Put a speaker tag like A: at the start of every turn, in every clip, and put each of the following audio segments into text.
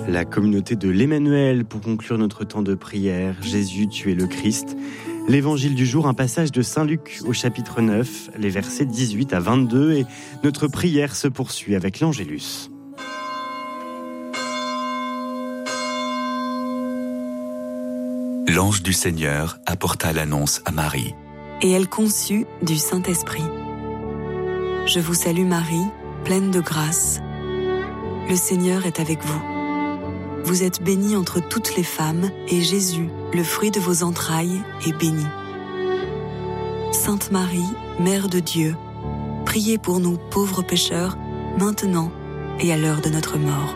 A: La communauté de l'Emmanuel pour conclure notre temps de prière. Jésus, tu es le Christ. L'évangile du jour, un passage de Saint Luc au chapitre 9, les versets 18 à 22 et notre prière se poursuit avec l'Angélus.
B: L'ange du Seigneur apporta l'annonce à Marie.
C: Et elle conçut du Saint-Esprit. Je vous salue Marie, pleine de grâce. Le Seigneur est avec vous. Vous êtes bénie entre toutes les femmes, et Jésus, le fruit de vos entrailles, est béni. Sainte Marie, Mère de Dieu, priez pour nous pauvres pécheurs, maintenant et à l'heure de notre mort.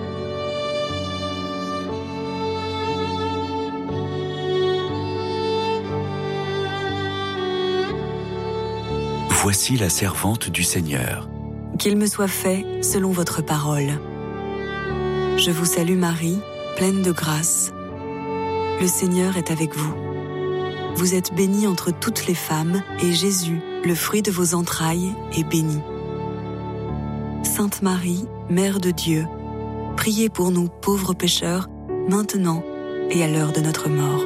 B: Voici la servante du Seigneur.
C: Qu'il me soit fait selon votre parole. Je vous salue Marie, pleine de grâce. Le Seigneur est avec vous. Vous êtes bénie entre toutes les femmes, et Jésus, le fruit de vos entrailles, est béni. Sainte Marie, Mère de Dieu, priez pour nous pauvres pécheurs, maintenant et à l'heure de notre mort.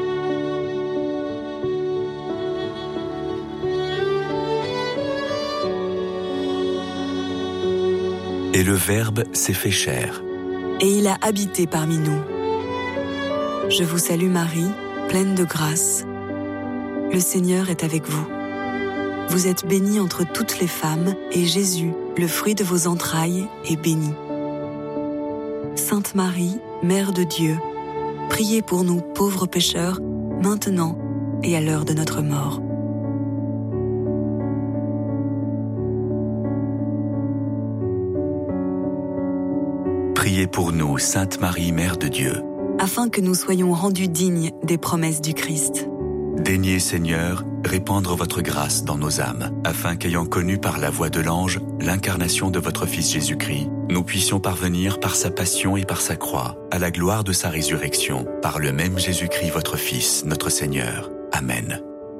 B: Et le Verbe s'est fait chair.
C: Et il a habité parmi nous. Je vous salue Marie, pleine de grâce. Le Seigneur est avec vous. Vous êtes bénie entre toutes les femmes, et Jésus, le fruit de vos entrailles, est béni. Sainte Marie, Mère de Dieu, priez pour nous pauvres pécheurs, maintenant et à l'heure de notre mort.
B: Priez pour nous, Sainte Marie, Mère de Dieu.
C: Afin que nous soyons rendus dignes des promesses du Christ.
B: Daignez, Seigneur, répandre votre grâce dans nos âmes, afin qu'ayant connu par la voix de l'ange l'incarnation de votre Fils Jésus-Christ, nous puissions parvenir par sa passion et par sa croix, à la gloire de sa résurrection, par le même Jésus-Christ, votre Fils, notre Seigneur. Amen.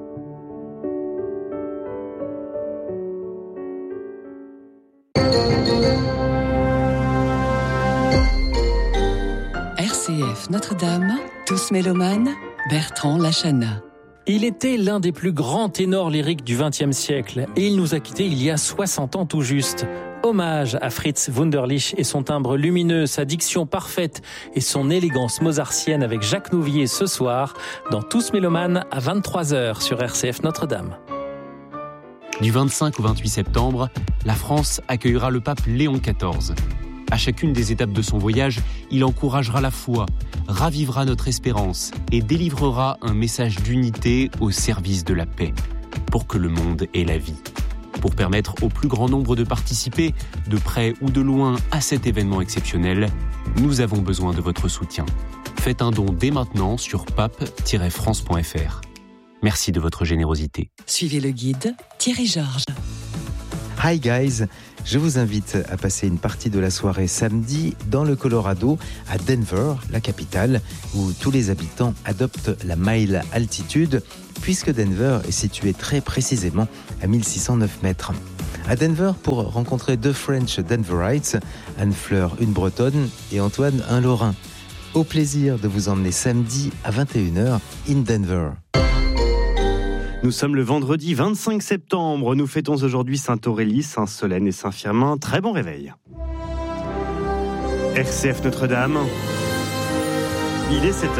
D: RCF Notre-Dame, tous mélomanes, Bertrand Lachana.
E: Il était l'un des plus grands ténors lyriques du XXe siècle et il nous a quittés il y a 60 ans tout juste. Hommage à Fritz Wunderlich et son timbre lumineux, sa diction parfaite et son élégance mozartienne avec Jacques Nouvier ce soir dans Tous mélomanes à 23h sur RCF Notre-Dame.
F: Du 25 au 28 septembre, la France accueillera le pape Léon XIV. À chacune des étapes de son voyage, il encouragera la foi, ravivera notre espérance et délivrera un message d'unité au service de la paix, pour que le monde ait la vie. Pour permettre au plus grand nombre de participer, de près ou de loin, à cet événement exceptionnel, nous avons besoin de votre soutien. Faites un don dès maintenant sur pape-france.fr. Merci de votre générosité.
D: Suivez le guide Thierry Georges.
G: Hi guys, je vous invite à passer une partie de la soirée samedi dans le Colorado, à Denver, la capitale, où tous les habitants adoptent la mile altitude, puisque Denver est situé très précisément à 1609 mètres. À Denver, pour rencontrer deux French Denverites, Anne-Fleur, une Bretonne, et Antoine, un Lorrain. Au plaisir de vous emmener samedi à 21h in Denver.
A: Nous sommes le vendredi 25 septembre. Nous fêtons aujourd'hui Sainte-Aurélie, Saint-Solène et Saint-Firmin. Très bon réveil. RCF Notre-Dame. Il est 7h.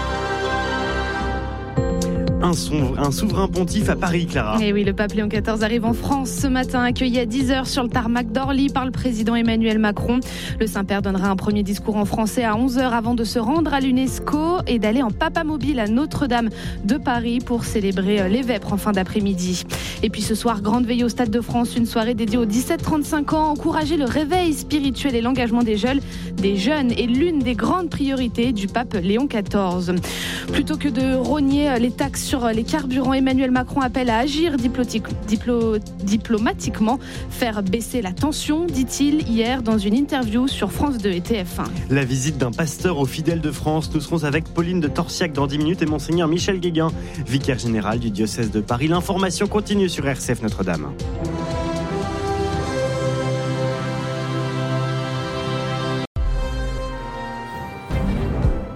A: Un souverain pontife à Paris, Clara.
H: Et oui, le pape Léon XIV arrive en France ce matin, accueilli à 10h sur le tarmac d'Orly par le président Emmanuel Macron. Le Saint-Père donnera un premier discours en français à 11h avant de se rendre à l'UNESCO et d'aller en papamobile à Notre-Dame de Paris pour célébrer les Vêpres en fin d'après-midi. Et puis ce soir, grande veillée au Stade de France, une soirée dédiée aux 17-35 ans, encourager le réveil spirituel et l'engagement des jeunes est l'une des grandes priorités du pape Léon XIV. Plutôt que de rogner les taxes sur les carburants, Emmanuel Macron appelle à agir diplomatiquement, faire baisser la tension, dit-il hier dans une interview sur France 2 et TF1.
A: La visite d'un pasteur aux fidèles de France. Nous serons avec Pauline de Torsiac dans 10 minutes et Monseigneur Michel Guéguin, vicaire général du diocèse de Paris. L'information continue sur RCF Notre-Dame.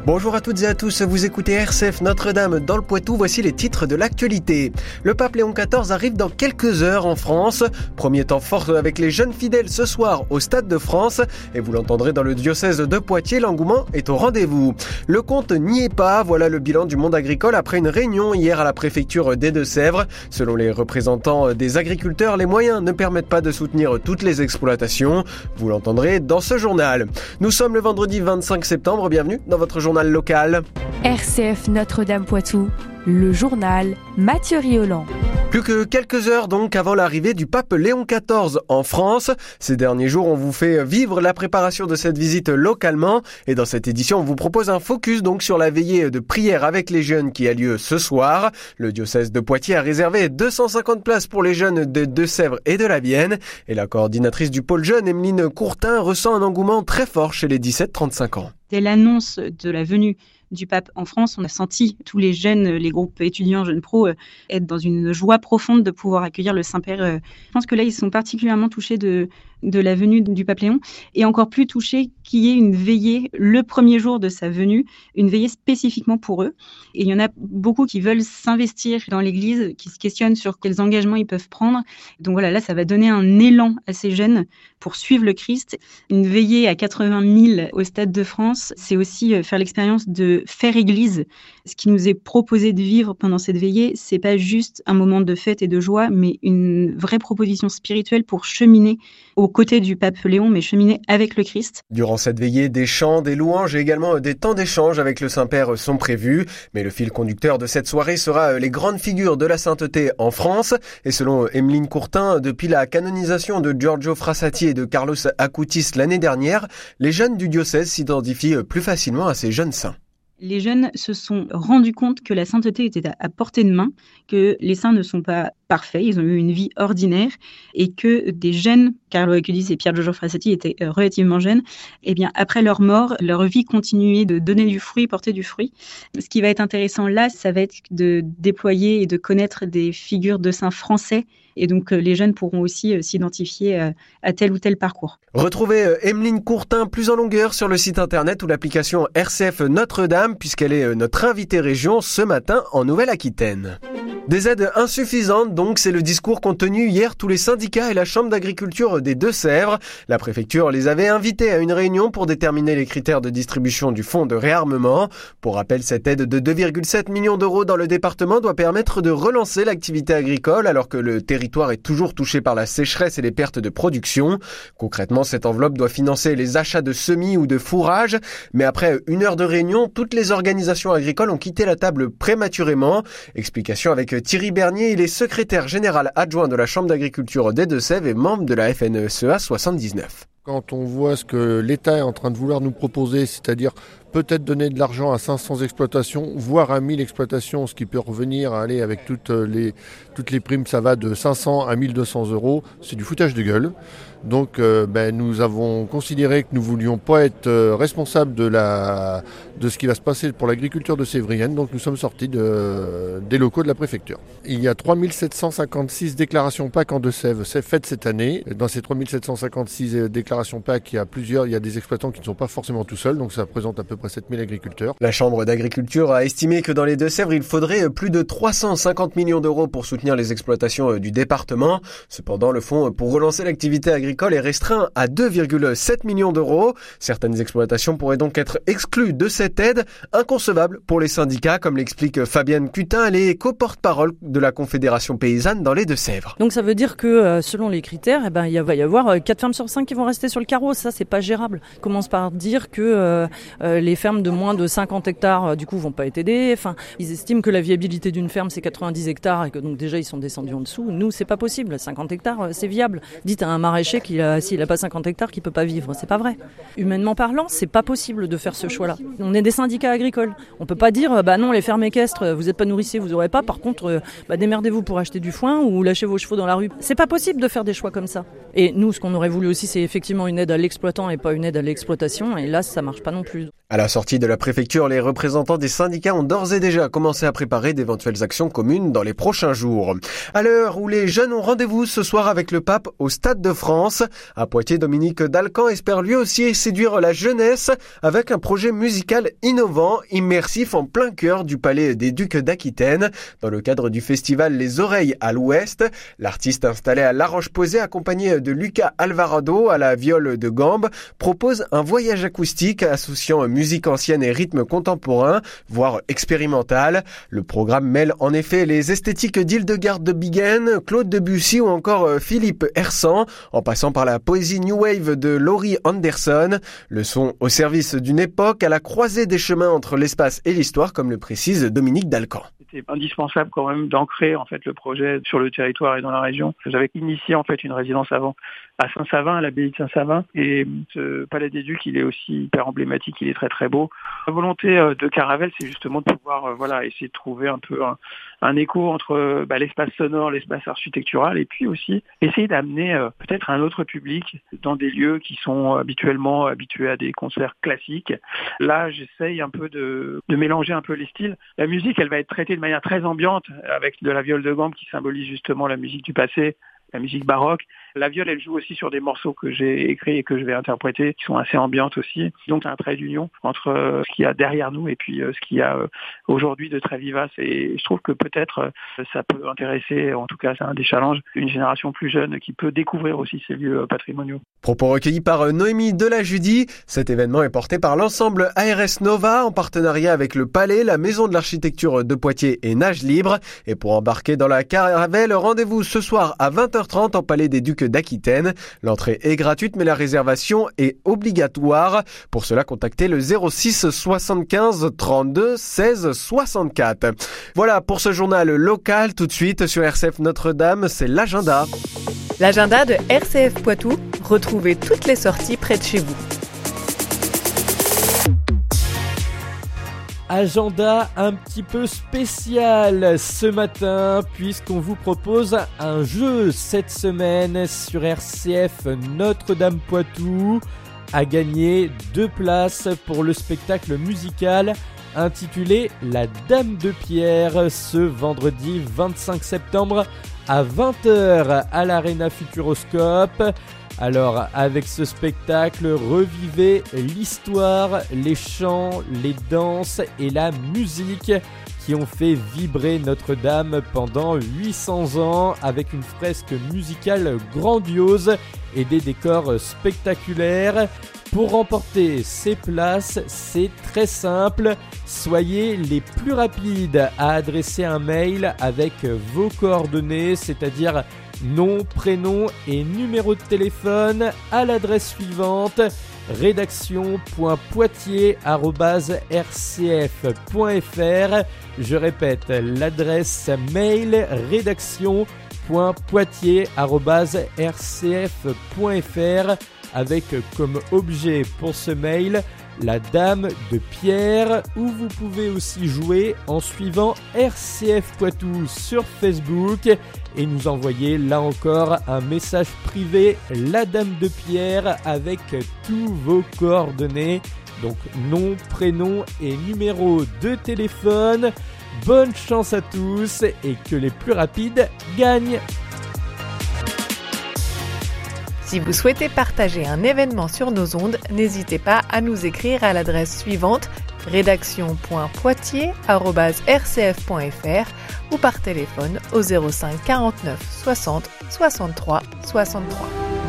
I: Bonjour à toutes et à tous, vous écoutez RCF Notre-Dame dans le Poitou, voici les titres de l'actualité. Le pape Léon XIV arrive dans quelques heures en France. Premier temps fort avec les jeunes fidèles ce soir au Stade de France. Et vous l'entendrez dans le diocèse de Poitiers, l'engouement est au rendez-vous. Le compte n'y est pas, voilà le bilan du monde agricole après une réunion hier à la préfecture des Deux-Sèvres. Selon les représentants des agriculteurs, les moyens ne permettent pas de soutenir toutes les exploitations. Vous l'entendrez dans ce journal. Nous sommes le vendredi 25 septembre, bienvenue dans votre journal local.
J: RCF Notre-Dame Poitou, le journal Mathieu Rioland.
I: Plus que quelques heures donc avant l'arrivée du pape Léon XIV en France. Ces derniers jours, on vous fait vivre la préparation de cette visite localement. Et dans cette édition, on vous propose un focus donc sur la veillée de prière avec les jeunes qui a lieu ce soir. Le diocèse de Poitiers a réservé 250 places pour les jeunes de Deux-Sèvres et de la Vienne. Et la coordinatrice du pôle jeune, Emeline Courtin, ressent un engouement très fort chez les 17-35 ans.
K: Dès l'annonce de la venue du pape en France, on a senti tous les jeunes, les groupes étudiants, jeunes pros, être dans une joie profonde de pouvoir accueillir le Saint-Père. Je pense que là, ils sont particulièrement touchés de la venue du pape Léon et encore plus touchés qu'il y ait une veillée le premier jour de sa venue, une veillée spécifiquement pour eux. Et il y en a beaucoup qui veulent s'investir dans l'Église, qui se questionnent sur quels engagements ils peuvent prendre. Donc voilà, là, ça va donner un élan à ces jeunes pour suivre le Christ. Une veillée à 80 000 au Stade de France, c'est aussi faire l'expérience de faire Église. Ce qui nous est proposé de vivre pendant cette veillée, c'est pas juste un moment de fête et de joie, mais une vraie proposition spirituelle pour cheminer aux côtés du pape Léon, mais cheminer avec le Christ.
I: Durant cette veillée, des chants, des louanges et également des temps d'échange avec le Saint-Père sont prévus. Mais le fil conducteur de cette soirée sera les grandes figures de la sainteté en France. Et selon Emeline Courtin, depuis la canonisation de Giorgio Frassati et de Carlos Acutis l'année dernière, les jeunes du diocèse s'identifient plus facilement à ces jeunes saints.
K: Les jeunes se sont rendus compte que la sainteté était à portée de main, que les saints ne sont pas parfaits, ils ont eu une vie ordinaire et que des jeunes, Carlo Acutis et Pier Giorgio Frassati étaient relativement jeunes, et bien après leur mort, leur vie continuait de donner du fruit, porter du fruit. Ce qui va être intéressant là, ça va être de déployer et de connaître des figures de saints français. Et donc, les jeunes pourront aussi s'identifier à tel ou tel parcours.
I: Retrouvez Emeline Courtin plus en longueur sur le site internet ou l'application RCF Notre-Dame, puisqu'elle est notre invitée région ce matin en Nouvelle-Aquitaine. Des aides insuffisantes, donc, c'est le discours qu'ont tenu hier tous les syndicats et la Chambre d'agriculture des Deux-Sèvres. La préfecture les avait invités à une réunion pour déterminer les critères de distribution du fonds de réarmement. Pour rappel, cette aide de 2,7 millions d'euros dans le département doit permettre de relancer l'activité agricole alors que le territoire est toujours touché par la sécheresse et les pertes de production. Concrètement, cette enveloppe doit financer les achats de semis ou de fourrage. Mais après une heure de réunion, toutes les organisations agricoles ont quitté la table prématurément. Explication avec Thierry Bernier, il est secrétaire général adjoint de la Chambre d'agriculture des Deux-Sèvres et membre de la FNSEA 79.
L: Quand on voit ce que l'État est en train de vouloir nous proposer, c'est-à-dire peut-être donner de l'argent à 500 exploitations, voire à 1000 exploitations, ce qui peut revenir à aller avec toutes les primes, ça va de 500 à 1200 euros, c'est du foutage de gueule. Donc nous avons considéré que nous ne voulions pas être responsables de ce qui va se passer pour l'agriculture de Sévrienne, donc nous sommes sortis des locaux de la préfecture. Il y a 3756 déclarations PAC en Deux-Sèvres, c'est faites cette année. Dans ces 3756 déclarations PAC, il y a des exploitants qui ne sont pas forcément tout seuls, donc ça représente à peu près 7000 agriculteurs.
I: La Chambre d'agriculture a estimé que dans les Deux-Sèvres, il faudrait plus de 350 millions d'euros pour soutenir les exploitations du département. Cependant, le fonds pour relancer l'activité agricole est restreint à 2,7 millions d'euros. Certaines exploitations pourraient donc être exclues de cette aide, inconcevable pour les syndicats, comme l'explique Fabienne Cutin, elle est co-porte-parole de la Confédération paysanne dans les Deux-Sèvres.
M: Donc ça veut dire que selon les critères, il va y avoir 4 fermes sur 5 qui vont rester sur le carreau. Ça, c'est pas gérable. On commence par dire que les fermes de moins de 50 hectares, du coup, vont pas être aidées. Enfin, ils estiment que la viabilité d'une ferme, c'est 90 hectares et que donc déjà, ils sont descendus en dessous. Nous, c'est pas possible. 50 hectares, c'est viable. Dites à un maraîcher s'il a pas 50 hectares, qu'il peut pas vivre. C'est pas vrai. Humainement parlant, c'est pas possible de faire ce choix-là. On est des syndicats agricoles. On peut pas dire, non, les fermes équestres, vous êtes pas nourriciers, vous aurez pas. Par contre, démerdez-vous pour acheter du foin ou lâchez vos chevaux dans la rue. C'est pas possible de faire des choix comme ça. Et nous, ce qu'on aurait voulu aussi, c'est effectivement une aide à l'exploitant et pas une aide à l'exploitation. Et là, ça marche pas non plus.
I: À la sortie de la préfecture, les représentants des syndicats ont d'ores et déjà commencé à préparer d'éventuelles actions communes dans les prochains jours. À l'heure où les jeunes ont rendez-vous ce soir avec le pape au Stade de France, à Poitiers, Dominique Dalcan espère lui aussi séduire la jeunesse avec un projet musical innovant, immersif en plein cœur du Palais des Ducs d'Aquitaine. Dans le cadre du festival Les Oreilles à l'Ouest, l'artiste installé à La Roche-Posay, accompagné de Lucas Alvarado à la viole de gambe, propose un voyage acoustique associant musique ancienne et rythme contemporain, voire expérimental. Le programme mêle en effet les esthétiques d'Hildegard de Bingen, Claude Debussy ou encore Philippe Hersant, en passant par la poésie New Wave de Laurie Anderson. Le son au service d'une époque à la croisée des chemins entre l'espace et l'histoire, comme le précise Dominique Dalcan.
N: C'était indispensable quand même d'ancrer en fait le projet sur le territoire et dans la région. J'avais initié en fait une résidence avant à Saint-Savin, à l'abbaye de Saint-Savin, et ce Palais des Ducs, il est aussi hyper emblématique, il est très très beau. La volonté de Caravelle, c'est justement de pouvoir essayer de trouver un peu un écho entre l'espace sonore, l'espace architectural, et puis aussi essayer d'amener peut-être un autre public dans des lieux qui sont habituellement habitués à des concerts classiques. Là, j'essaye un peu de mélanger un peu les styles. La musique, elle va être traitée de manière très ambiante, avec de la viole de gambe qui symbolise justement la musique du passé, la musique baroque. La viole, elle joue aussi sur des morceaux que j'ai écrits et que je vais interpréter, qui sont assez ambiantes aussi. Donc, un trait d'union entre ce qu'il y a derrière nous et puis ce qu'il y a aujourd'hui de très vivace. Et je trouve que peut-être ça peut intéresser, en tout cas, c'est un des challenges, une génération plus jeune qui peut découvrir aussi ces lieux patrimoniaux.
I: Propos recueillis par Noémie Delajudi. Cet événement est porté par l'ensemble ARS Nova en partenariat avec le Palais, la Maison de l'Architecture de Poitiers et Nage Libre. Et pour embarquer dans la Caravelle, rendez-vous ce soir à 20h30 en Palais des Ducs d'Aquitaine. L'entrée est gratuite mais la réservation est obligatoire. Pour cela, contactez le 06 75 32 16 64. Voilà pour ce journal local. Tout de suite sur RCF Notre-Dame, c'est l'agenda.
J: L'agenda de RCF Poitou. Retrouvez toutes les sorties près de chez vous.
E: Agenda un petit peu spécial ce matin puisqu'on vous propose un jeu cette semaine sur RCF Notre-Dame Poitou à gagner 2 places pour le spectacle musical intitulé La Dame de Pierre ce vendredi 25 septembre à 20h à l'Arena Futuroscope. Alors, avec ce spectacle, revivez l'histoire, les chants, les danses et la musique qui ont fait vibrer Notre-Dame pendant 800 ans avec une fresque musicale grandiose et des décors spectaculaires. Pour remporter ces places, c'est très simple. Soyez les plus rapides à adresser un mail avec vos coordonnées, c'est-à-dire nom, prénom et numéro de téléphone à l'adresse suivante rédaction.poitiers@rcf.fr. Je répète l'adresse mail rédaction.poitiers@rcf.fr avec comme objet pour ce mail la Dame de Pierre, où vous pouvez aussi jouer en suivant RCF Poitou sur Facebook et nous envoyer là encore un message privé la Dame de Pierre avec tous vos coordonnées, donc nom, prénom et numéro de téléphone. Bonne chance à tous et que les plus rapides gagnent.
J: Si vous souhaitez partager un événement sur nos ondes, n'hésitez pas à nous écrire à l'adresse suivante rédaction.poitiers@rcf.fr ou par téléphone au 05 49 60 63 63.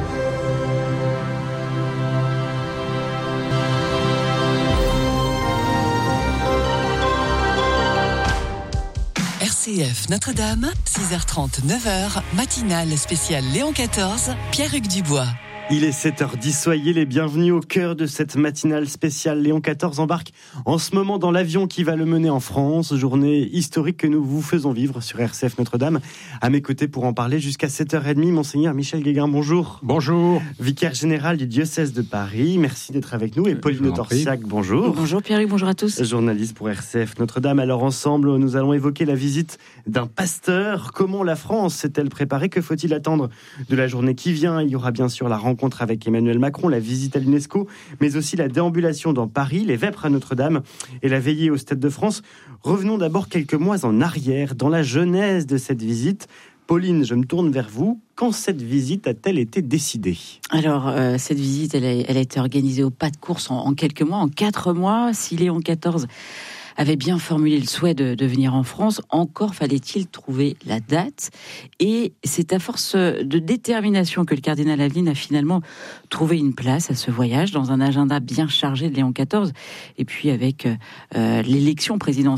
D: RCF Notre-Dame, 6h30, 9h, matinale spéciale Léon XIV, Pierre-Hugues Dubois.
A: Il est 7h10, soyez les bienvenus au cœur de cette matinale spéciale. Léon XIV embarque en ce moment dans l'avion qui va le mener en France. Journée historique que nous vous faisons vivre sur RCF Notre-Dame. À mes côtés pour en parler jusqu'à 7h30, Monseigneur Michel Guéguin, bonjour.
O: Bonjour.
A: Vicaire général du diocèse de Paris, merci d'être avec nous. Et Pauline Torsiac, bonjour.
P: Bonjour Pierre-Hugues, bonjour à tous.
A: Journaliste pour RCF Notre-Dame. Alors ensemble, nous allons évoquer la visite d'un pasteur. Comment la France s'est-elle préparée ? Que faut-il attendre de la journée qui vient ? Il y aura bien sûr la rencontre rencontre avec Emmanuel Macron, la visite à l'UNESCO, mais aussi la déambulation dans Paris, les vêpres à Notre-Dame et la veillée au Stade de France. Revenons d'abord quelques mois en arrière, dans la genèse de cette visite. Pauline, je me tourne vers vous. Quand cette visite a-t-elle été décidée ?
O: Alors, cette visite, elle a été organisée au pas de course en quelques mois, en 4 mois. Si Léon XIV avait bien formulé le souhait de venir en France, encore fallait-il trouver la date. Et c'est à force de détermination que le cardinal Aveline a finalement trouvé une place à ce voyage, dans un agenda bien chargé de Léon XIV. Et puis avec l'élection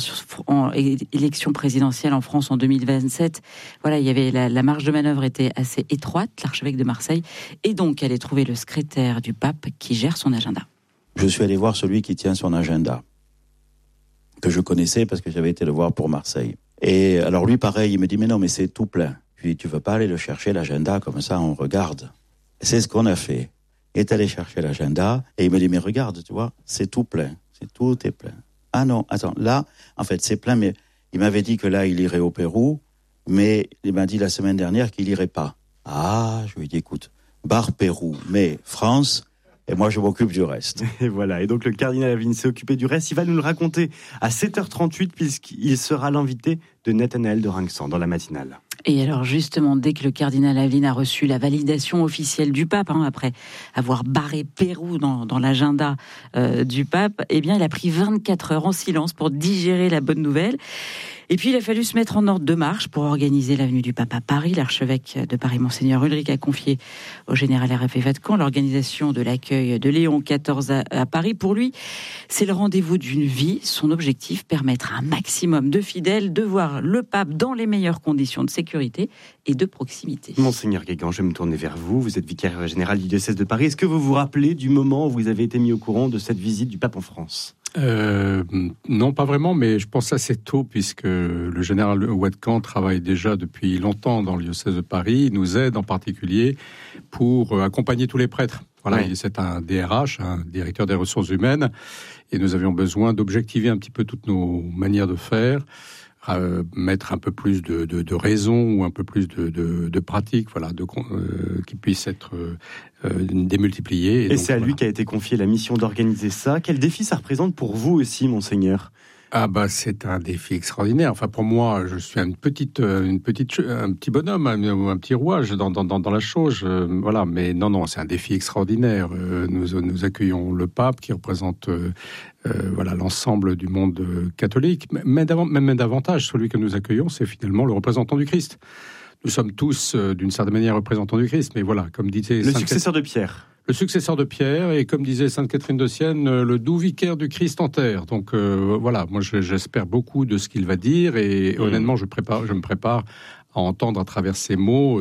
O: présidentielle en France en 2027, voilà, il y avait la marge de manœuvre était assez étroite, l'archevêque de Marseille, et donc elle a trouvé le secrétaire du pape qui gère son agenda.
P: Je suis allé voir celui qui tient son agenda, que je connaissais parce que j'avais été le voir pour Marseille. Et alors lui, pareil, il me dit, mais non, mais c'est tout plein. Puis tu veux pas aller le chercher, l'agenda, comme ça on regarde. C'est ce qu'on a fait. Il est allé chercher l'agenda et il me dit, mais regarde, tu vois, c'est tout plein. Tout est plein. Ah non, attends, là, en fait, c'est plein, mais il m'avait dit que là, il irait au Pérou, mais il m'a dit la semaine dernière qu'il irait pas. Ah, je lui ai dit, écoute, barre Pérou, mais France... Et moi, je m'occupe du reste.
A: Et voilà. Et donc, le cardinal Aveline s'est occupé du reste. Il va nous le raconter à 7h38, puisqu'il sera l'invité de Nathanaël de Rinxan dans la matinale.
O: Et alors, justement, dès que le cardinal Aveline a reçu la validation officielle du pape, après avoir barré Pérou dans l'agenda du pape, eh bien, il a pris 24 heures en silence pour digérer la bonne nouvelle. Et puis, il a fallu se mettre en ordre de marche pour organiser l'avenue du pape à Paris. L'archevêque de Paris, Monseigneur Ulrich, a confié au général RFI Vatican l'organisation de l'accueil de Léon XIV à Paris. Pour lui, c'est le rendez-vous d'une vie. Son objectif, permettre à un maximum de fidèles de voir le pape dans les meilleures conditions de sécurité et de proximité.
A: Monseigneur Guégan, je vais me tourner vers vous. Vous êtes vicaire général du diocèse de Paris. Est-ce que vous vous rappelez du moment où vous avez été mis au courant de cette visite du pape en France ?
Q: Non, pas vraiment, mais je pense assez tôt, puisque le général Vatican travaille déjà depuis longtemps dans le diocèse de Paris. Il nous aide en particulier pour accompagner tous les prêtres. Voilà, ouais. C'est un DRH, un directeur des ressources humaines, et nous avions besoin d'objectiver un petit peu toutes nos manières de faire, mettre un peu plus de raison ou un peu plus de pratique, voilà, qui puisse être démultiplié.
A: Et c'est à lui qu'a été confiée la mission d'organiser ça. Quel défi ça représente pour vous aussi, Monseigneur ?
Q: Ah bah c'est un défi extraordinaire. Enfin pour moi, je suis un petit bonhomme, un petit rouage dans la chose. Voilà, mais non, c'est un défi extraordinaire. Nous accueillons le pape qui représente voilà l'ensemble du monde catholique. Même davantage, celui que nous accueillons, c'est finalement le représentant du Christ. Nous sommes tous d'une certaine manière représentants du Christ, mais voilà, comme disait
A: le successeur de Pierre.
Q: Le successeur de Pierre, et comme disait Sainte Catherine de Sienne, le doux vicaire du Christ en terre. Donc voilà, moi j'espère beaucoup de ce qu'il va dire, et honnêtement je me prépare à entendre à travers ces mots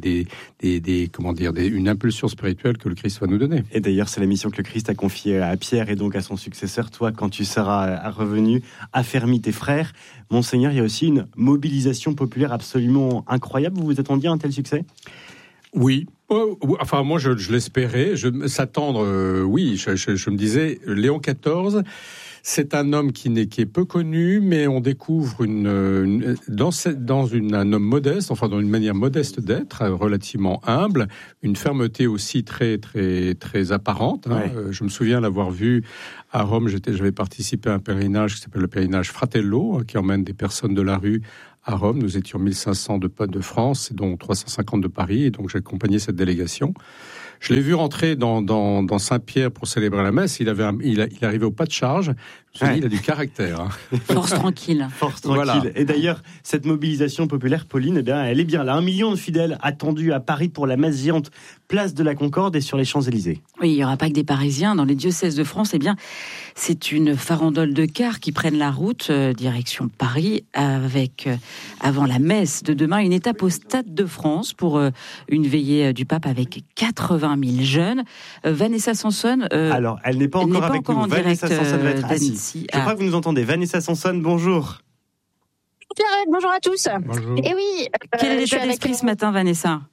Q: une impulsion spirituelle que le Christ va nous donner.
A: Et d'ailleurs, c'est la mission que le Christ a confiée à Pierre et donc à son successeur. Toi, quand tu seras revenu, affermis tes frères. Monseigneur, il y a aussi une mobilisation populaire absolument incroyable. Vous vous attendiez à un tel succès ?
Q: Oui. Enfin, moi, je l'espérais. S'attendre, oui. Je me disais, Léon XIV, c'est un homme qui est peu connu, mais on découvre un homme modeste, enfin dans une manière modeste d'être, relativement humble, une fermeté aussi très très très apparente. Ouais. Je me souviens l'avoir vu à Rome. J'avais participé à un pèlerinage qui s'appelle le pèlerinage Fratello, qui emmène des personnes de la rue à Rome. Nous étions 1500 de France, dont 350 de Paris, et donc j'ai accompagné cette délégation. Je l'ai vu rentrer dans Saint-Pierre pour célébrer la messe. Il arrivait au pas de charge. Je me suis dit, il a du caractère.
O: Force tranquille.
A: Force tranquille. Voilà. Et d'ailleurs, cette mobilisation populaire, Pauline, eh bien, elle est bien là. 1 million de fidèles attendus à Paris pour la messe géante, place de la Concorde et sur les Champs-Élysées.
O: Oui, il n'y aura pas que des Parisiens. Dans les diocèses de France, eh bien, c'est une farandole de cars qui prennent la route direction Paris avec, avant la messe de demain, une étape au Stade de France pour une veillée du pape avec 80 000 jeunes. Vanessa Sanson...
A: Alors, elle n'est pas encore avec nous. Vanessa Sanson va être assise. Je crois que vous nous entendez. Vanessa Sanson, bonjour.
R: Bonjour à tous.
Q: Bonjour.
R: Et oui.
O: Quel est l'état d'esprit ce matin, Vanessa ?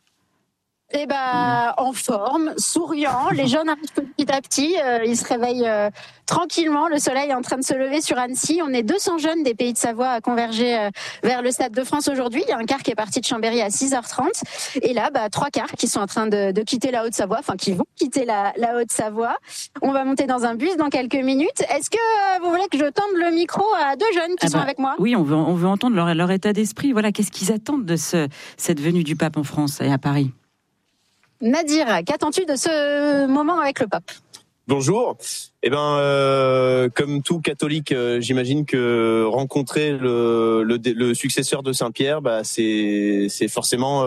R: En forme, souriant. Les jeunes arrivent petit à petit. Ils se réveillent tranquillement. Le soleil est en train de se lever sur Annecy. On est 200 jeunes des Pays de Savoie à converger vers le Stade de France aujourd'hui. Il y a un car qui est parti de Chambéry à 6h30. Et là, 3 cars qui sont en train de quitter la Haute-Savoie, enfin qui vont quitter la Haute-Savoie. On va monter dans un bus dans quelques minutes. Est-ce que vous voulez que je tende le micro à 2 jeunes qui sont avec moi ?
O: Oui, on veut entendre leur état d'esprit. Voilà, qu'est-ce qu'ils attendent de cette venue du pape en France et à Paris ?
R: Nadir, qu'attends-tu de ce moment avec le pape ?
S: Bonjour. Comme tout catholique, j'imagine que rencontrer le successeur de Saint-Pierre, c'est forcément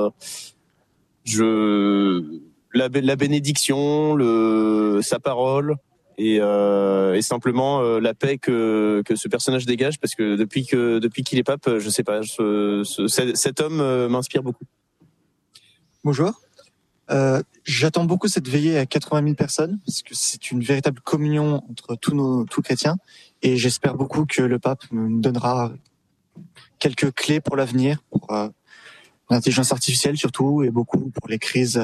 S: la bénédiction, sa parole et simplement la paix que ce personnage dégage, parce que depuis qu'il est pape, je sais pas, cet homme m'inspire beaucoup.
T: Bonjour. J'attends beaucoup cette veillée à 80 000 personnes, parce que c'est une véritable communion entre tous chrétiens, et j'espère beaucoup que le pape me donnera quelques clés pour l'avenir, pour l'intelligence artificielle surtout, et beaucoup pour les crises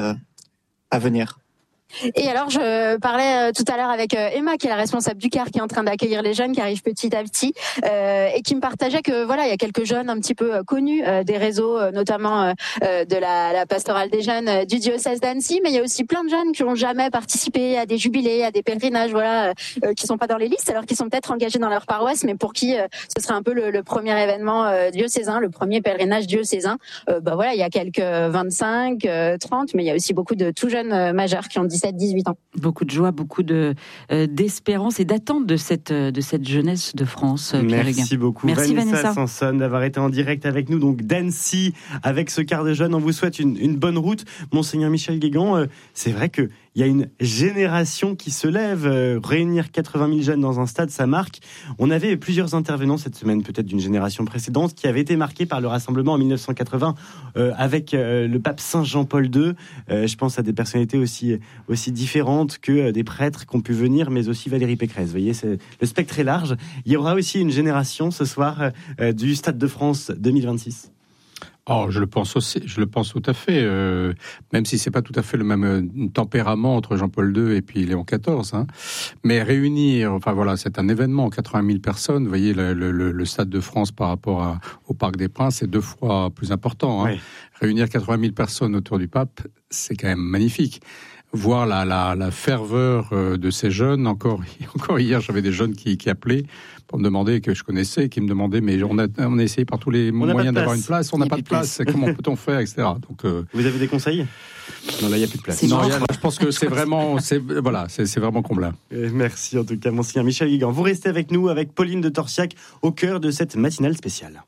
T: à venir.
R: Et alors, je parlais tout à l'heure avec Emma, qui est la responsable du CAR, qui est en train d'accueillir les jeunes qui arrivent petit à petit, et qui me partageait que il y a quelques jeunes un petit peu connus des réseaux, notamment de la pastorale des jeunes du diocèse d'Annecy, mais il y a aussi plein de jeunes qui n'ont jamais participé à des jubilés, à des pèlerinages, qui sont pas dans les listes, alors qu'ils sont peut-être engagés dans leur paroisse, mais pour qui ce serait un peu le premier événement diocésain, le premier pèlerinage diocésain. Il y a quelques 25, 30, mais il y a aussi beaucoup de tout jeunes majeurs qui ont 17-18 ans.
O: Beaucoup de joie, beaucoup d'espérance et d'attente de cette jeunesse de France.
A: Merci beaucoup.
O: Merci Vanessa
A: Sanson d'avoir été en direct avec nous, donc d'Annecy, avec ce quart de jeunes. On vous souhaite une bonne route. Monseigneur Michel Guégan, c'est vrai qu'il y a une génération qui se lève. Réunir 80 000 jeunes dans un stade, ça marque. On avait plusieurs intervenants cette semaine, peut-être d'une génération précédente, qui avaient été marqués par le rassemblement en 1980 avec le pape Saint Jean-Paul II. Je pense à des personnalités aussi différentes que des prêtres qui ont pu venir, mais aussi Valérie Pécresse. Vous voyez, le spectre est large. Il y aura aussi une génération ce soir du Stade de France 2026.
Q: Oh, je le pense tout à fait, même si c'est pas tout à fait le même tempérament entre Jean-Paul II et puis Léon XIV, hein. Mais réunir, c'est un événement, 80 000 personnes, vous voyez, le Stade de France par rapport au Parc des Princes, c'est 2 fois plus important, hein. Oui. Réunir 80 000 personnes autour du pape, c'est quand même magnifique. Voir la ferveur de ces jeunes. Encore hier, j'avais des jeunes qui appelaient pour me demander, que je connaissais, qui me demandaient, mais on a essayé par tous les moyens d'avoir une place, on n'a pas de place, comment peut-on faire, etc. Donc,
A: vous avez des conseils ? Non, là, il n'y a plus de place.
Q: Non, je pense que c'est vraiment comblant.
A: Merci en tout cas, Monseigneur Michel Guégan. Vous restez avec nous, avec Pauline de Torsiac, au cœur de cette matinale spéciale.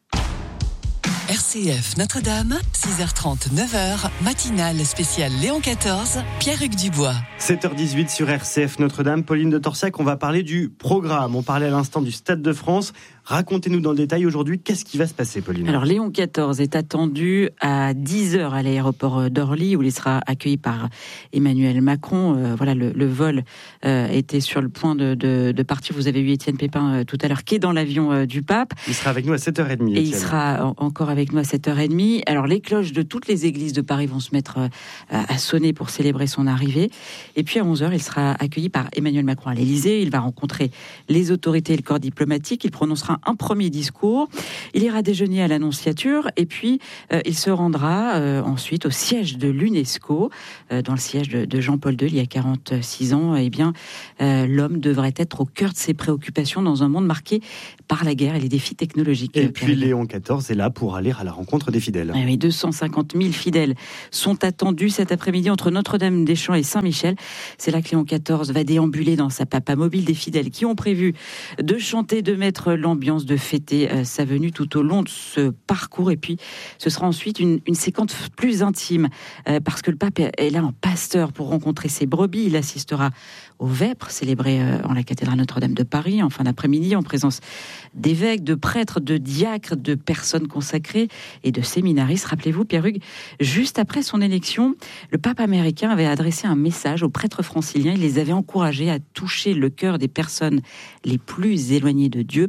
D: RCF Notre-Dame, 6h30, 9h, matinale spéciale Léon XIV, Pierre-Hugues Dubois.
A: 7h18 sur RCF Notre-Dame, Pauline de Torsiac, on va parler du programme. On parlait à l'instant du Stade de France. Racontez-nous dans le détail aujourd'hui, qu'est-ce qui va se passer, Pauline ?
O: Alors, Léon XIV est attendu à 10h à l'aéroport d'Orly, où il sera accueilli par Emmanuel Macron. Le vol était sur le point de partir. Vous avez eu Étienne Pépin tout à l'heure, qui est dans l'avion du pape.
A: Il sera avec nous à 7h30. Étienne.
O: Et il sera encore avec nous à 7h30. Alors, les cloches de toutes les églises de Paris vont se mettre à sonner pour célébrer son arrivée. Et puis, à 11h, il sera accueilli par Emmanuel Macron à l'Élysée. Il va rencontrer les autorités et le corps diplomatique. Il prononcera un premier discours. Il ira déjeuner à l'Annonciature et puis il se rendra ensuite au siège de l'UNESCO, dans le siège de Jean-Paul II il y a 46 ans. Eh bien, l'homme devrait être au cœur de ses préoccupations dans un monde marqué par la guerre et les défis technologiques.
A: Et puis Léon XIV est là pour aller à la rencontre des fidèles.
O: Oui, 250 000 fidèles sont attendus cet après-midi entre Notre-Dame-des-Champs et Saint-Michel. C'est là que Léon XIV va déambuler dans sa papa mobile des fidèles qui ont prévu de chanter, de mettre l'ambiance, de fêter sa venue tout au long de ce parcours. Et puis, ce sera ensuite une séquence plus intime, parce que le pape est là en pasteur pour rencontrer ses brebis. Il assistera aux vêpres célébrées en la cathédrale Notre-Dame de Paris en fin d'après-midi, en présence d'évêques, de prêtres, de diacres, de personnes consacrées et de séminaristes. Rappelez-vous, Pierre-Hugues, juste après son élection, le pape américain avait adressé un message aux prêtres franciliens. Il les avait encouragés à toucher le cœur des personnes les plus éloignées de Dieu par la douceur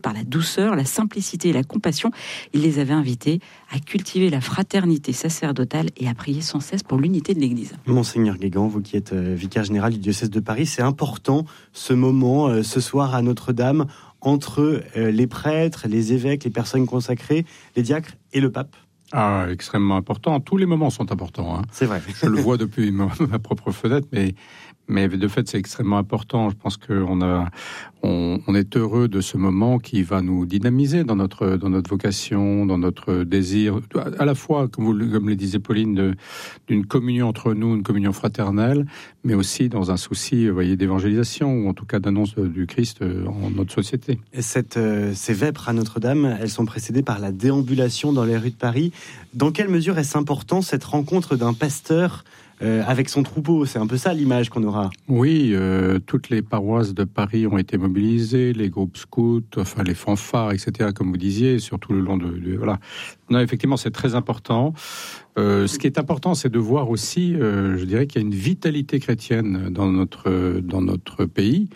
O: douceur, la simplicité et la compassion. Il les avait invités à cultiver la fraternité sacerdotale et à prier sans cesse pour l'unité de l'Église.
A: Monseigneur Guégan, vous qui êtes vicaire général du diocèse de Paris, c'est important ce moment, ce soir à Notre-Dame, entre les prêtres, les évêques, les personnes consacrées, les diacres et le pape?
Q: Ah, extrêmement important. Tous les moments sont importants. Hein.
A: C'est vrai.
Q: Je le vois depuis ma propre fenêtre, mais de fait, c'est extrêmement important. Je pense qu'on est heureux de ce moment qui va nous dynamiser dans notre vocation, dans notre désir, à la fois, comme le disait Pauline, d'une communion entre nous, une communion fraternelle, mais aussi dans un souci, vous voyez, d'évangélisation, ou en tout cas d'annonce du Christ en notre société.
A: Et ces vêpres à Notre-Dame, elles sont précédées par la déambulation dans les rues de Paris. Dans quelle mesure est-ce important, cette rencontre d'un pasteur avec son troupeau? C'est un peu ça l'image qu'on aura.
Q: Oui, toutes les paroisses de Paris ont été mobilisées, les groupes scouts, enfin les fanfares, etc., comme vous disiez, surtout le long de voilà. Non, effectivement, c'est très important. Ce qui est important, c'est de voir aussi, je dirais qu'il y a une vitalité chrétienne dans notre pays.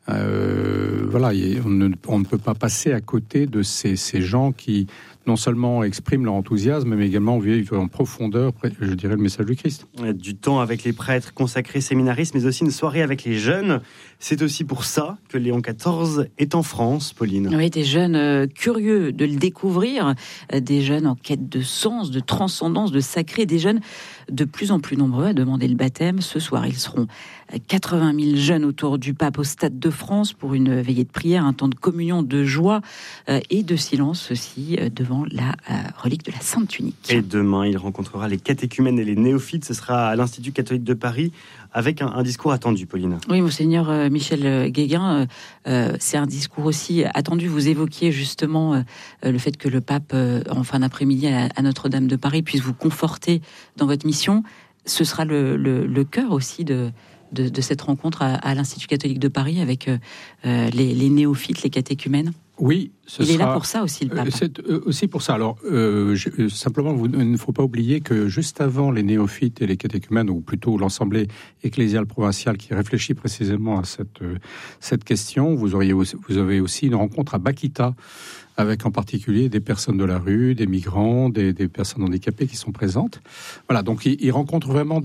Q: Voilà, on ne peut pas passer à côté de ces gens qui non seulement expriment leur enthousiasme, mais également vivent en profondeur, je dirais, le message du Christ.
A: Du temps avec les prêtres consacrés séminaristes, mais aussi une soirée avec les jeunes. C'est aussi pour ça que Léon XIV est en France, Pauline.
O: Oui, des jeunes curieux de le découvrir, des jeunes en quête de sens, de transcendance, de sacré, des jeunes de plus en plus nombreux à demander le baptême. Ce soir, ils seront 80 000 jeunes autour du pape au Stade de France pour une veillée de prière, un temps de communion, de joie et de silence aussi devant la relique de la Sainte Tunique.
A: Et demain, il rencontrera les catéchumènes et les néophytes. Ce sera à l'Institut catholique de Paris avec un discours attendu, Pauline.
O: Oui, Monseigneur Michel Guégan, c'est un discours aussi attendu. Vous évoquiez justement le fait que le pape, en fin d'après-midi à Notre-Dame de Paris, puisse vous conforter dans votre mission. Ce sera le cœur aussi de cette rencontre à l'Institut catholique de Paris avec les néophytes, les catéchumènes.
Q: Oui,
O: il est là pour ça aussi, le pape.
Q: C'est aussi pour ça. Alors, simplement, il ne faut pas oublier que juste avant les néophytes et les catéchumènes, ou plutôt l'Assemblée ecclésiale provinciale qui réfléchit précisément à cette question, vous avez aussi une rencontre à Bakita, avec en particulier des personnes de la rue, des migrants, des personnes handicapées qui sont présentes. Voilà, donc il rencontre vraiment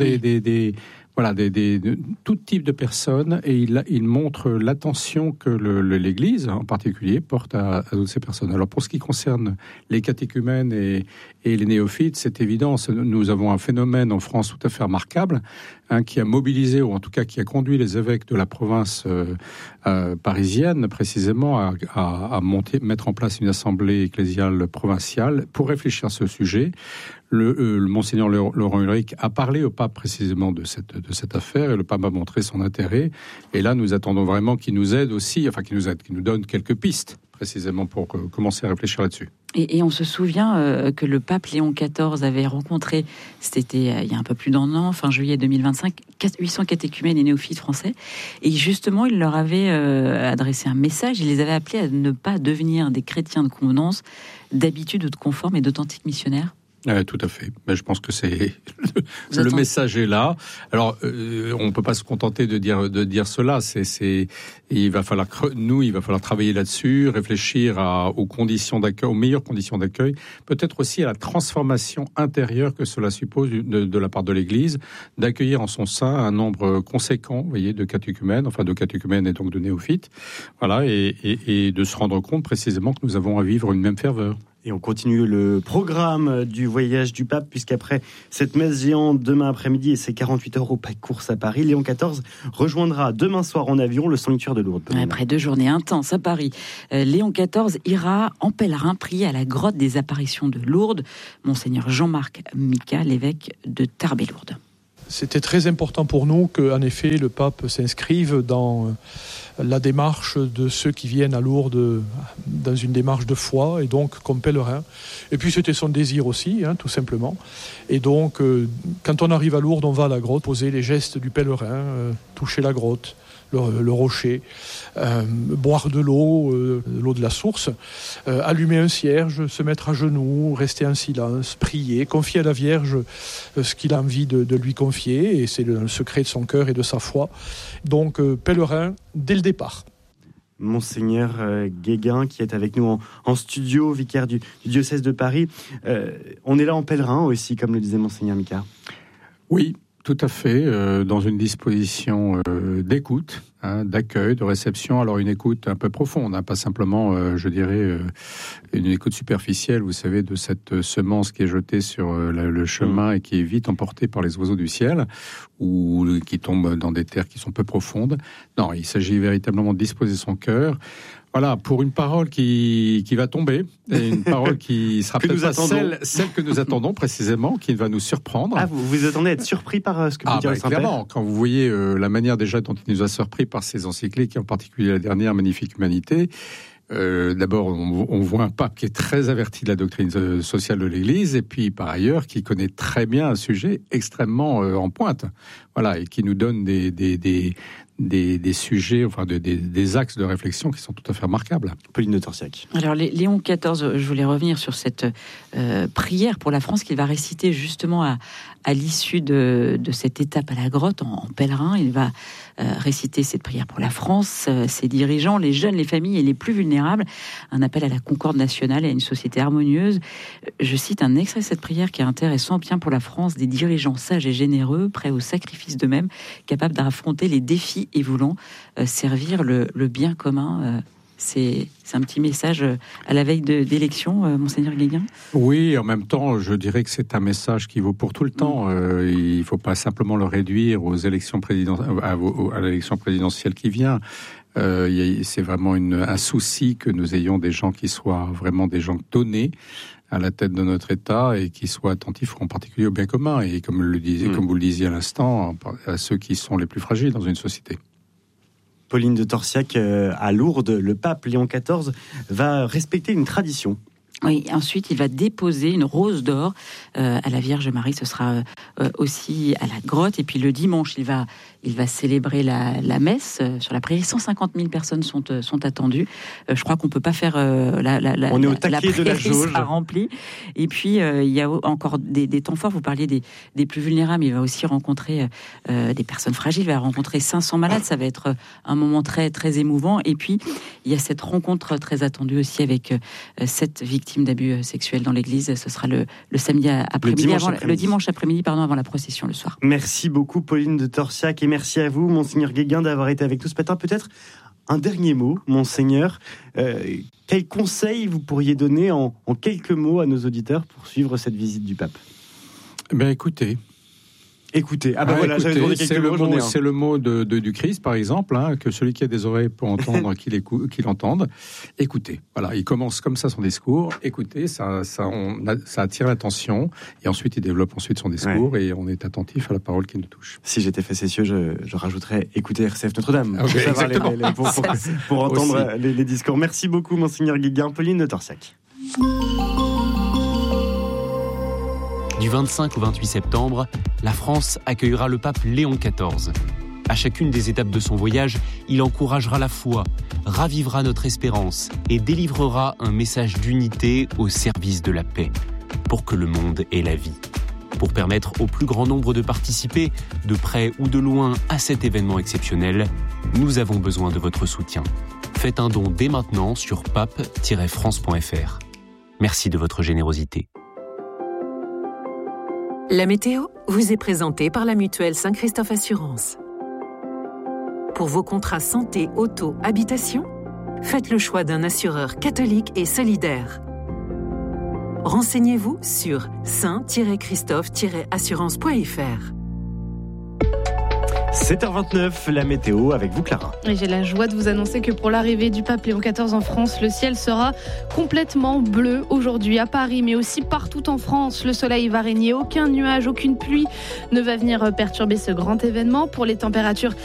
Q: tout type de personnes, et il montre l'attention que l'Église, en particulier, porte à toutes ces personnes. Alors, pour ce qui concerne les catéchumènes et les néophytes, c'est évident, nous avons un phénomène en France tout à fait remarquable, qui a mobilisé, ou en tout cas qui a conduit les évêques de la province parisienne, précisément, à mettre en place une assemblée ecclésiale provinciale pour réfléchir à ce sujet. Le Monseigneur Laurent Ulrich a parlé au pape précisément de cette affaire, et le pape a montré son intérêt. Et là, nous attendons vraiment qu'il nous aide aussi, qu'il nous donne quelques pistes précisément pour commencer à réfléchir là-dessus.
O: Et on se souvient que le pape Léon XIV avait rencontré, c'était il y a un peu plus d'un an, fin juillet 2025, 800 catéchumènes et néophytes français. Et justement, il leur avait adressé un message, il les avait appelés à ne pas devenir des chrétiens de convenance, d'habitude ou de conforme et d'authentiques missionnaires.
Q: Tout à fait. Mais je pense que le message est là. Alors, on peut pas se contenter de dire cela. Il va falloir travailler là-dessus, réfléchir aux conditions d'accueil, aux meilleures conditions d'accueil, peut-être aussi à la transformation intérieure que cela suppose de la part de l'Église, d'accueillir en son sein un nombre conséquent, vous voyez, de catéchumènes et donc de néophytes. Voilà, et de se rendre compte précisément que nous avons à vivre une même ferveur.
A: Et on continue le programme du voyage du pape, puisqu'après cette messe géante demain après-midi et ses 48 heures au pas de course à Paris, Léon XIV rejoindra demain soir en avion le sanctuaire de Lourdes.
O: Après 2 journées intenses à Paris, Léon XIV ira en pèlerin prier à la grotte des apparitions de Lourdes. Monseigneur Jean-Marc Mika, l'évêque de Tarbes-Lourdes.
U: C'était très important pour nous qu'en effet le pape s'inscrive dans la démarche de ceux qui viennent à Lourdes dans une démarche de foi et donc comme pèlerin. Et puis c'était son désir aussi, tout simplement. Et donc quand on arrive à Lourdes, on va à la grotte, poser les gestes du pèlerin, toucher la grotte, le rocher, boire de l'eau de la source, allumer un cierge, se mettre à genoux, rester en silence, prier, confier à la Vierge ce qu'il a envie de lui confier, et c'est le secret de son cœur et de sa foi. Donc pèlerin dès le départ.
A: Monseigneur Guéguin, qui est avec nous en studio, vicaire du diocèse de Paris. On est là en pèlerin aussi, comme le disait Monseigneur Micard.
Q: Oui, tout à fait, dans une disposition d'écoute, d'accueil, de réception. Alors une écoute un peu profonde, pas simplement, je dirais, une écoute superficielle, vous savez, de cette semence qui est jetée sur le chemin et qui est vite emportée par les oiseaux du ciel, ou qui tombe dans des terres qui sont peu profondes. Non, il s'agit véritablement de disposer son cœur. Voilà, pour une parole qui va tomber, et une parole qui sera peut-être pas celle que nous attendons précisément, qui va nous surprendre.
A: Ah, vous vous attendez à être surpris par ce que vous dit le Saint-Père ?
Q: Clairement, quand vous voyez la manière déjà dont il nous a surpris par ses encycliques, en particulier la dernière, Magnifique Humanité, d'abord, on voit un pape qui est très averti de la doctrine sociale de l'Église, et puis par ailleurs, qui connaît très bien un sujet extrêmement en pointe. Voilà, et qui nous donne des sujets, enfin des axes de réflexion qui sont tout à fait remarquables.
A: Pauline de Torsiac.
O: Alors Léon XIV, je voulais revenir sur cette prière pour la France qu'il va réciter justement à l'issue de cette étape à la grotte en pèlerin. Il va réciter cette prière pour la France, ses dirigeants, les jeunes, les familles et les plus vulnérables. Un appel à la concorde nationale et à une société harmonieuse. Je cite un extrait de cette prière qui est intéressant. Bien pour la France, des dirigeants sages et généreux, prêts au sacrifice d'eux-mêmes, capables d'affronter les défis et voulant servir le bien commun. C'est un petit message à la veille d'élection, Monseigneur Guéguin.
Q: Oui, en même temps, je dirais que c'est un message qui vaut pour tout le temps. Il ne faut pas simplement le réduire aux élections à l'élection présidentielle qui vient. C'est vraiment un souci que nous ayons des gens qui soient vraiment des gens donnés à la tête de notre État et qui soient attentifs en particulier au bien commun et comme vous le disiez à l'instant, à ceux qui sont les plus fragiles dans une société.
A: Pauline de Torsiac, à Lourdes, le pape Léon XIV va respecter une tradition.
O: Oui, ensuite il va déposer une rose d'or à la Vierge Marie, ce sera aussi à la grotte, et puis le dimanche il va célébrer la messe sur la prairie. 150 000 personnes sont attendues. Je crois qu'on peut pas faire
A: on est au taquet de la jauge.
O: Sera remplie. Et puis il y a encore des temps forts. Vous parliez des plus vulnérables. Il va aussi rencontrer des personnes fragiles. Il va rencontrer 500 malades. Ça va être un moment très très émouvant. Et puis il y a cette rencontre très attendue aussi avec 7 victimes d'abus sexuels dans l'église. Ce sera le samedi après-midi, le dimanche après-midi, avant la procession le soir.
A: Merci beaucoup Pauline de Torsiac et merci à vous Monseigneur Guéguin d'avoir été avec nous ce matin. Peut-être un dernier mot, Monseigneur. Quel conseil vous pourriez donner en quelques mots à nos auditeurs pour suivre cette visite du pape ?
Q: Écoutez.
A: Voilà, j'avais demandé quelques mots.
Q: C'est le mot du Christ, par exemple, que celui qui a des oreilles pour entendre, qu'il entende. Écoutez. Voilà, il commence comme ça son discours. Écoutez, ça attire l'attention. Et ensuite, il développe son discours et on est attentif à la parole qui nous touche.
A: Si j'étais facétieux, je rajouterais écoutez RCF Notre-Dame.
Q: Okay,
A: pour entendre les discours. Merci beaucoup, Monseigneur Guéguin. Pauline de Torsiac.
F: Du 25 au 28 septembre, la France accueillera le pape Léon XIV. À chacune des étapes de son voyage, il encouragera la foi, ravivera notre espérance et délivrera un message d'unité au service de la paix, pour que le monde ait la vie. Pour permettre au plus grand nombre de participer, de près ou de loin, à cet événement exceptionnel, nous avons besoin de votre soutien. Faites un don dès maintenant sur pape-france.fr. Merci de votre générosité.
C: La météo vous est présentée par la mutuelle Saint-Christophe Assurance. Pour vos contrats santé, auto, habitation, faites le choix d'un assureur catholique et solidaire. Renseignez-vous sur saint-christophe-assurance.fr.
A: 7h29, la météo avec vous Clara.
H: Et j'ai la joie de vous annoncer que pour l'arrivée du pape Léon XIV en France, le ciel sera complètement bleu aujourd'hui à Paris, mais aussi partout en France. Le soleil va régner, aucun nuage, aucune pluie ne va venir perturber ce grand événement. Pour les températures